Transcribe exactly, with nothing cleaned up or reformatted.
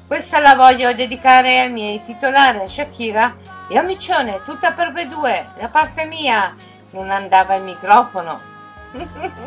Questa la voglio dedicare ai miei titolari, Shakira e Omicione, tutta per voi due, da parte mia. Non andava il microfono.